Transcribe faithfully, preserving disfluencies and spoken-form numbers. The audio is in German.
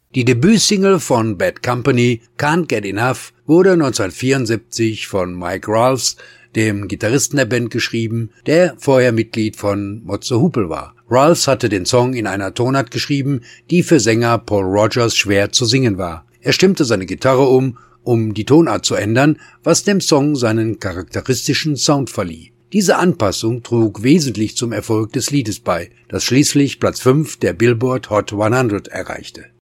Die Debütsingle von Bad Company, Can't Get Enough, wurde neunzehnhundertvierundsiebzig von Mike Rolfs, dem Gitarristen der Band, geschrieben, der vorher Mitglied von Motze Hupel war. Rolfs hatte den Song in einer Tonart geschrieben, die für Sänger Paul Rodgers schwer zu singen war. Er stimmte seine Gitarre um, um die Tonart zu ändern, was dem Song seinen charakteristischen Sound verlieh. Diese Anpassung trug wesentlich zum Erfolg des Liedes bei, das schließlich Platz fünf der Billboard Hot hundert erreichte.